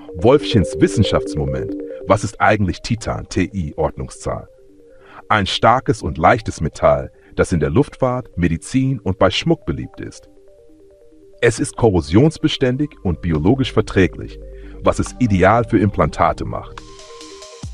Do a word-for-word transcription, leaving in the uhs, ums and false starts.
Wolfchens Wissenschaftsmoment. Was ist eigentlich Titan, T I-Ordnungszahl? Ein starkes und leichtes Metall, das in der Luftfahrt, Medizin und bei Schmuck beliebt ist. Es ist korrosionsbeständig und biologisch verträglich, was es ideal für Implantate macht.